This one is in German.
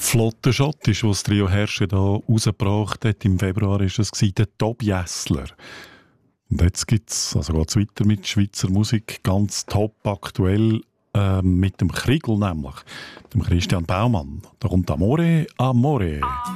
flotter Schottisch, was das Trio Herrsche da rausgebracht hat. Im Februar war es der Tob Jessler. Und jetzt geht's weiter mit Schweizer Musik, ganz top aktuell, mit dem Kriegel nämlich, dem Christian Baumann. Da kommt Amore, Amore.